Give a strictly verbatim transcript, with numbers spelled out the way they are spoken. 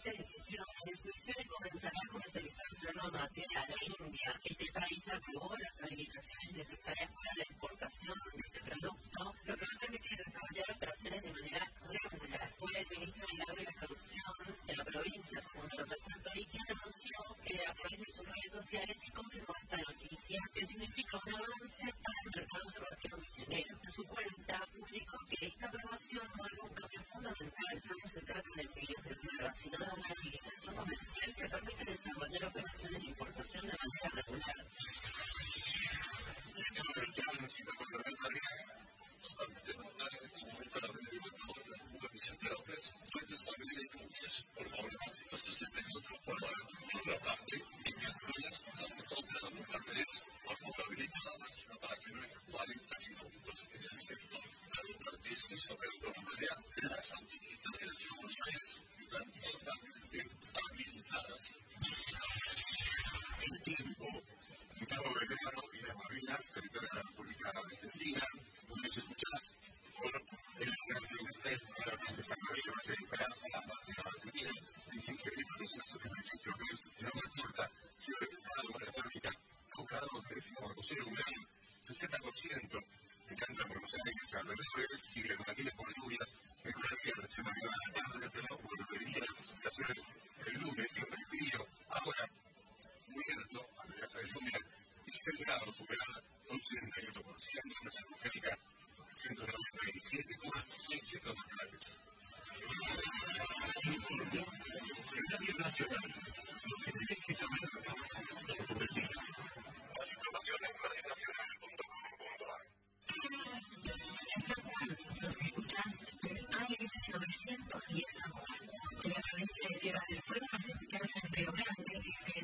meses de gestión, la institución comenzará a comercializar su nueva materia a la India. Este país aprobó las habilitaciones necesarias para la exportación de este producto, lo que va a permitir desarrollar operaciones de manera regular. Fue el ministro del Agro y la Producción de la provincia, junto a los Santori, quien anunció a través de sus redes sociales y confirmó esta noticia, que significa un avance para el mercado cervecero misionero. En su cuenta publicó que esta aprobación marca un cambio fundamental. No se trata de clientes nuevas, sino de una habilitación comercial que permite desarrollar operaciones de importación de manera regular. Por favor, si no se sienten otros por la parte, y que incluyas la foto de las mujeres por favor habilitadas para que no es cuarenta kilómetros en el sector. Al partirse sobre el problema de las actividades de Buenos Aires están totalmente habilitadas. El tiempo, en Cabo Vergara y las Malvinas, territorio de la República Argentina, donde se escuchas por el lugar de Unicef, claramente San Marino, va a ser Esperanza, la República Argentina, en quince grados, setenta y cinco grados, no me importa si lo he preparado con la térmica, dos grados de décimo atmósfera humedad, sesenta por ciento, en Canta, Buenos Aires, alrededores, sigue con aquellas por lluvias, mejoraría la presión arriba de la tarde, pero volvería a las precipitaciones el lunes, siempre